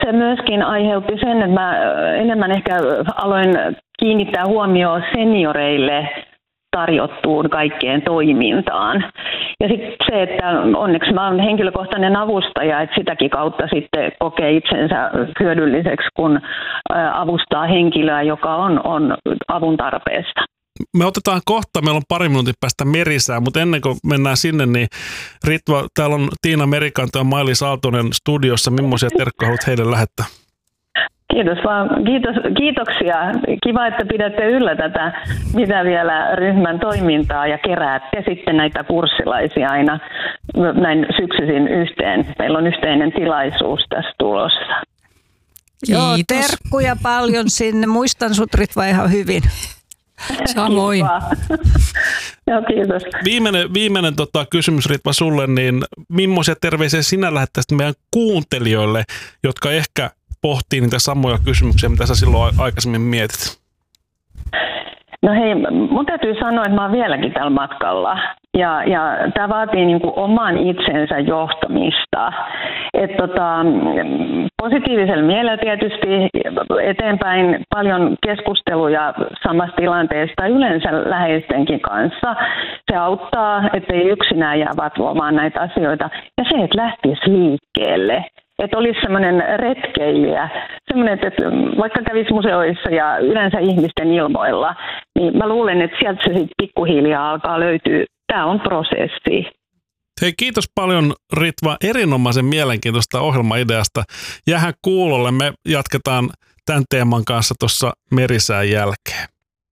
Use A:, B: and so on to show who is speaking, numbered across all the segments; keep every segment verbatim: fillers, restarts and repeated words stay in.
A: se myöskin aiheutti sen, että mä enemmän ehkä aloin kiinnittää huomioon senioreille tarjottuun kaikkeen toimintaan. Ja sitten se, että onneksi mä olen henkilökohtainen avustaja, että sitäkin kautta sitten kokee itsensä hyödylliseksi, kun avustaa henkilöä, joka on, on avun tarpeesta.
B: Me otetaan kohta, meillä on pari minuutin päästä Merisää, mutta ennen kuin mennään sinne, niin Ritva, täällä on Tiina Merikanto ja Mailis Aaltonen studiossa. Millaisia terkkoja haluat heille lähettää?
A: Kiitos vaan. Kiitos, kiitoksia. Kiva, että pidätte yllä tätä mitä vielä ryhmän toimintaa ja keräätte sitten näitä kurssilaisia aina näin syksyisin yhteen. Meillä on yhteinen tilaisuus tässä tulossa.
C: Joo, terkkuja paljon sinne. Muistan sut, Ritva, ihan hyvin.
D: Samoin.
A: Joo, kiitos.
B: Viimeinen, viimeinen tota, kysymys, Ritva, sulle, niin millaisia terveisiä sinä lähettäisit meidän kuuntelijoille, jotka ehkä pohtii niitä samoja kysymyksiä, mitä sä silloin aikaisemmin mietit?
A: No hei, mun täytyy sanoa, että mä oon vieläkin tällä matkalla. Ja, ja tämä vaatii niin kuin oman itsensä johtamista. Et tota, positiivisella mielellä tietysti eteenpäin paljon keskusteluja samasta tilanteesta yleensä läheistenkin kanssa. Se auttaa, ettei yksinään jää vatvomaan näitä asioita. Ja se, että lähtisi liikkeelle. Että olisi semmoinen retkeilijä, semmoinen, että vaikka kävisi museoissa ja yleensä ihmisten ilmoilla, niin mä luulen, että sieltä se sitten pikkuhiljaa alkaa löytyä. Tämä on prosessi.
B: Hei, kiitos paljon, Ritva, erinomaisen mielenkiintoista ohjelmaideasta. Jäähän kuulolle, me jatketaan tämän teeman kanssa tuossa Merisään jälkeen.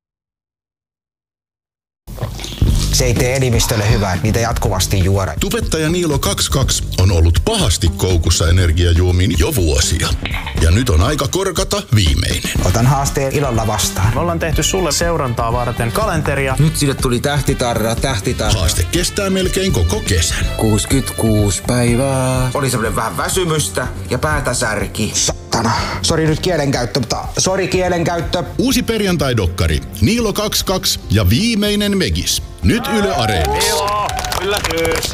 E: Se ei tee elimistölle hyvää, niitä jatkuvasti juoda.
F: Tubettaja Niilo kaksikymmentäkaksi on ollut pahasti koukussa energiajuomiin jo vuosia. Ja nyt on aika korkata viimeinen.
E: Otan haasteen ilolla vastaan.
G: Me ollaan tehty sulle seurantaa varten kalenteria.
E: Nyt sille tuli tähtitarra, tähtitarra.
F: Haaste kestää melkein koko kesän.
E: kuusikymmentäkuusi päivää. Oli semmoinen vähän väsymystä ja päätä särki. Saatana. Sori nyt kielenkäyttö, mutta sori kielenkäyttö.
F: Uusi perjantai-dokkari. Niilo kaksikymmentäkaksi ja viimeinen Megis. Nyt Yle Areenassa.
G: Joo, yllätys.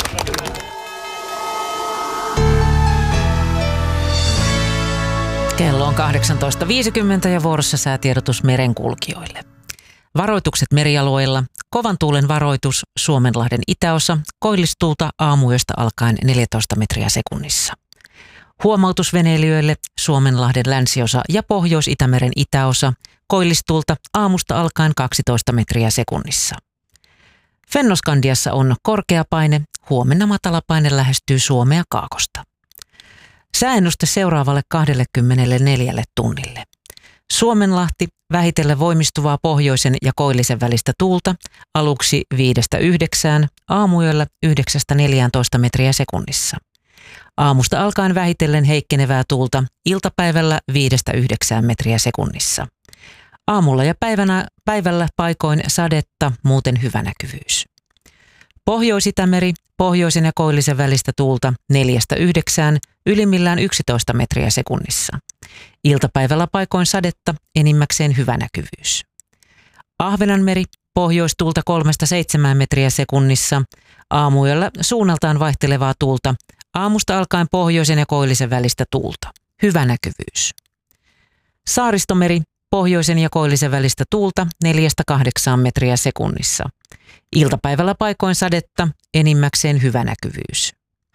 D: Kello on kahdeksantoista viisikymmentä ja vuorossa säätiedotus merenkulkijoille. Varoitukset merialueilla. Kovan tuulen varoitus Suomenlahden itäosa. Koillistuulta aamuyöstä alkaen neljätoista metriä sekunnissa. Huomautus veneilijöille Suomenlahden länsiosa ja Pohjois-Itämeren itäosa. Koillistuulta aamusta alkaen kaksitoista metriä sekunnissa. Fennoskandiassa on korkea paine, huomenna matalapaine lähestyy Suomea kaakosta. Sääennuste seuraavalle kaksikymmentäneljä tunnille. Suomenlahti vähitellen voimistuvaa pohjoisen ja koillisen välistä tuulta, aluksi viidestä yhdeksään, aamuyöllä yhdeksästä neljääntoista metriä sekunnissa. Aamusta alkaen vähitellen heikkenevää tuulta, iltapäivällä viidestä yhdeksään metriä sekunnissa. Aamulla ja päivänä, päivällä paikoin sadetta, muuten hyvä näkyvyys. Pohjois-Itämeri, pohjoisen ja koillisen välistä tuulta neljästä yhdeksään, ylimmillään yksitoista metriä sekunnissa. Iltapäivällä paikoin sadetta, enimmäkseen hyvä näkyvyys. Ahvenanmeri, pohjoistuulta kolmesta seitsemään metriä sekunnissa, aamuyöllä suunnaltaan vaihtelevaa tuulta, aamusta alkaen pohjoisen ja koillisen välistä tuulta, hyvä näkyvyys. Saaristomeri, pohjoisen ja koillisen välistä tuulta neljästä kahdeksaan metriä sekunnissa. Iltapäivällä paikoin sadetta, enimmäkseen hyvä näkyvyys.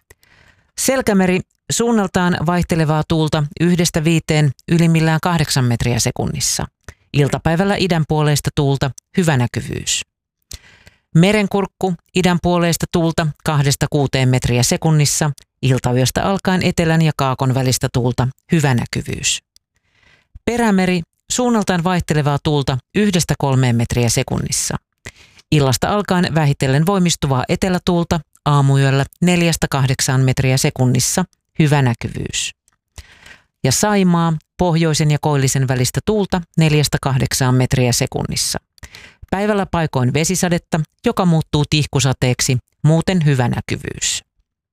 D: Selkämeri, suunnaltaan vaihtelevaa tuulta yhdestä viiteen, ylimmillään kahdeksan metriä sekunnissa. Iltapäivällä idänpuoleista tuulta, hyvä näkyvyys. Merenkurkku, idänpuoleista tuulta kahdesta kuuteen metriä sekunnissa. Iltayöstä alkaen etelän ja kaakon välistä tuulta, hyvä näkyvyys. Perämeri, suunnaltaan vaihtelevaa tuulta yhdestä kolmeen metriä sekunnissa. Illasta alkaen vähitellen voimistuvaa etelätuulta, aamuyöllä neljästä kahdeksaan metriä sekunnissa, hyvä näkyvyys. Ja Saimaa, pohjoisen ja koillisen välistä tuulta neljästä kahdeksaan metriä sekunnissa. Päivällä paikoin vesisadetta, joka muuttuu tihkusateeksi, muuten hyvä näkyvyys.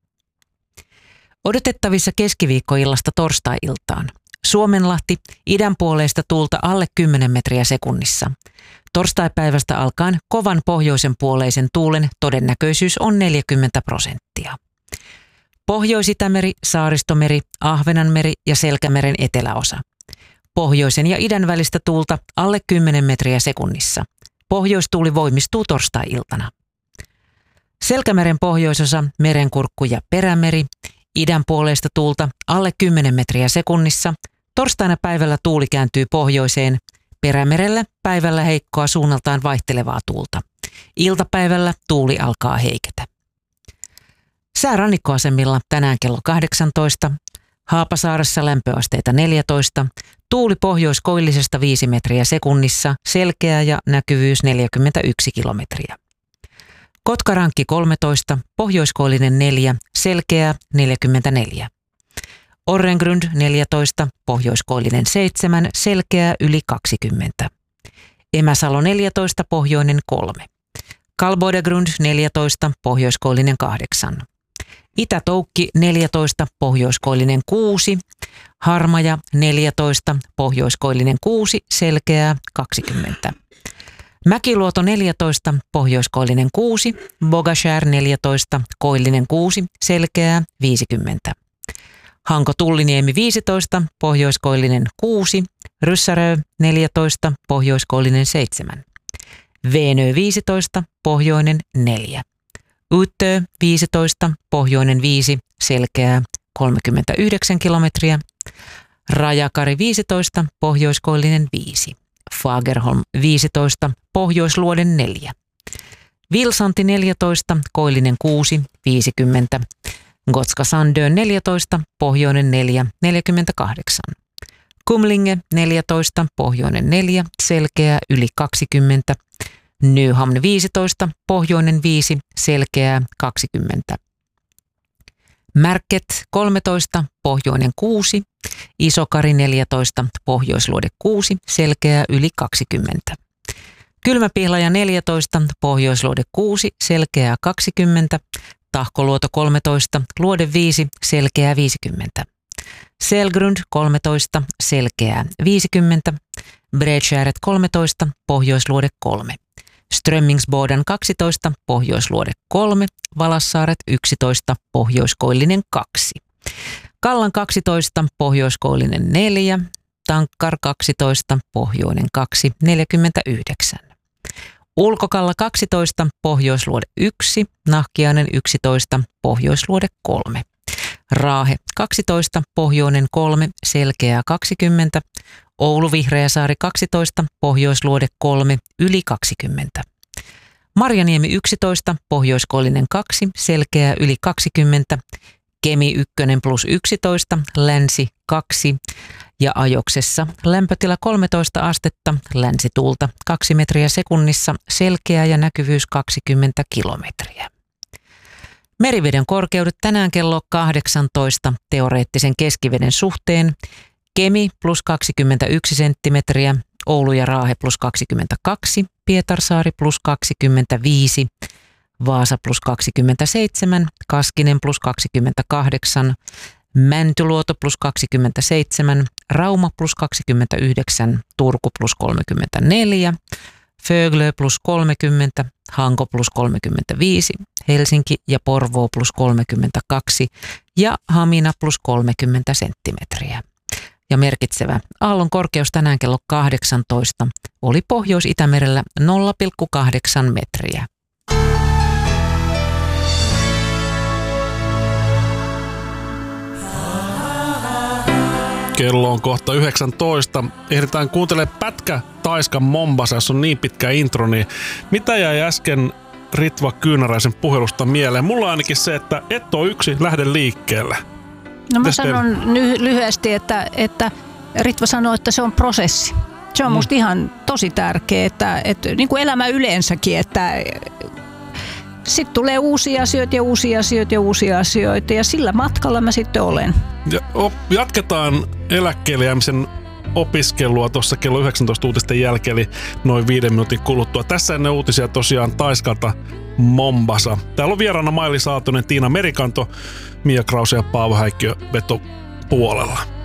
D: Odotettavissa keskiviikkoillasta torstai-iltaan. Suomenlahti, idänpuoleista tuulta alle kymmenen metriä sekunnissa. Torstaipäivästä alkaen kovan pohjoisen puoleisen tuulen todennäköisyys on neljäkymmentä prosenttia. Pohjois-Itämeri, Saaristomeri, Ahvenanmeri ja Selkämeren eteläosa. Pohjoisen ja idän välistä tuulta alle kymmenen metriä sekunnissa. Pohjoistuuli voimistuu torstai-iltana. Selkämeren pohjoisosa, Merenkurkku ja Perämeri, idän puoleista tuulta alle kymmenen metriä sekunnissa. Torstaina päivällä tuuli kääntyy pohjoiseen. Perämerellä päivällä heikkoa suunnaltaan vaihtelevaa tuulta. Iltapäivällä tuuli alkaa heiketä. Sää rannikkoasemilla tänään kello kahdeksantoista. Haapasaaressa lämpöasteita neljätoista. Tuuli pohjoiskoillisesta viisi metriä sekunnissa. Selkeä ja näkyvyys neljäkymmentäyksi kilometriä. Kotkarankki kolmetoista. Pohjoiskoillinen neljä. Selkeä neljäkymmentäneljä. Orrengrund neljätoista. Pohjoiskoillinen seitsemän. Selkeä yli kaksikymmentä. Emäsalo neljätoista. Pohjoinen kolme. Kalbodegrund neljätoista. Pohjoiskoillinen kahdeksan. Itä-Toukki neljätoista, pohjoiskoillinen kuusi, Harmaja neljätoista, pohjoiskoillinen kuusi, selkeää kaksikymmentä. Mäkiluoto neljätoista, pohjoiskoillinen kuusi, Bogashär neljätoista, koillinen kuusi, selkeää viisikymmentä. Hanko-Tulliniemi viisitoista, pohjoiskoillinen kuusi, Ryssärö neljätoista, pohjoiskoillinen seitsemän. Veenö viisitoista, pohjoinen neljä. Uttö viisitoista, pohjoinen viisi, selkeää kolmekymmentäyhdeksän kilometriä. Rajakari viisitoista, pohjoiskoillinen viisi. Fagerholm viisitoista, pohjoisluoden neljä. Vilsanti neljätoista, koillinen kuusi, viisikymmentä. Gotska Sandön neljätoista, pohjoinen neljä, neljäkymmentäkahdeksan. Kumlinge neljätoista, pohjoinen neljä, selkeää yli kaksikymmentä. Nyhamn viisitoista, pohjoinen viisi, selkeää kaksikymmentä. Märket kolmetoista, pohjoinen kuusi, Isokari neljätoista, pohjoisluode kuusi, selkeää yli kaksikymmentä. Kylmäpihlaja neljätoista, pohjoisluode kuusi, selkeää kaksikymmentä. Tahkoluoto kolmetoista, luode viisi, selkeää viisikymmentä. Selgrund kolmetoista, selkeää viisikymmentä. Bredskäret kolmetoista, pohjoisluode kolme. Strömmingsboden kaksitoista, pohjoisluode kolme, Valassaaret yksitoista, pohjoiskoillinen kaksi. Kallan kaksitoista, pohjoiskoillinen neljä, Tankkar kaksitoista, pohjoinen kaksi, neljäkymmentäyhdeksän. Ulkokalla kaksitoista, pohjoisluode yksi, Nahkiainen yksitoista, pohjoisluode kolme. Raahe kaksitoista, pohjoinen kolme, selkeää kaksikymmentä. Oulu Vihreäsaari kaksitoista, pohjoisluode kolme, yli kaksikymmentä. Marjaniemi yksitoista, pohjoiskoillinen kaksi, selkeää yli kaksikymmentä. Kemi yksi plus yksitoista, länsi kaksi ja Ajoksessa lämpötila kolmetoista astetta, länsituulta kaksi metriä sekunnissa, selkeä ja näkyvyys kaksikymmentä kilometriä. Meriveden korkeudet tänään kello kahdeksantoista teoreettisen keskiveden suhteen. Kemi plus kaksikymmentäyksi senttimetriä, Oulu ja Raahe plus kaksikymmentäkaksi, Pietarsaari plus kaksikymmentäviisi, Vaasa plus kaksikymmentäseitsemän, Kaskinen plus kaksikymmentäkahdeksan, Mäntyluoto plus kaksikymmentäseitsemän, Rauma plus kaksikymmentäyhdeksän, Turku plus kolmekymmentäneljä, Föglö plus kolmekymmentä, Hanko plus kolmekymmentäviisi, Helsinki ja Porvoo plus kolmekymmentäkaksi ja Hamina plus kolmekymmentä senttimetriä. Ja merkitsevä aallon korkeus tänään kello kahdeksantoista oli Pohjois-Itämerellä nolla pilkku kahdeksan metriä.
B: Kello on kohta yhdeksäntoista. Ehditään kuuntelemaan pätkä Taiskan Mombasa, jos on niin pitkä intro, niin mitä jäi äsken Ritva Kyynäräisen puhelusta mieleen? Mulla on ainakin se, että et ole yksi, lähde liikkeelle.
C: No mä sanon ny- lyhyesti, että, että Ritva sanoi, että se on prosessi. Se on mm. musta ihan tosi tärkeä, että, että niin kuin elämä yleensäkin, että sitten tulee uusia asioita ja uusia asioita ja uusia asioita ja sillä matkalla mä sitten olen. Ja,
B: op, jatketaan eläkkeelle jäämisen opiskelua tuossa kello yhdeksäntoista uutisten jälkeen, eli noin viiden minuutin kuluttua. Tässä ennen uutisia tosiaan Taiskalta Mombasa. Täällä on vieraana Maili Saatonen, Tiina Merikanto, Mia Krause ja Paavo Häikkiö vetopuolella.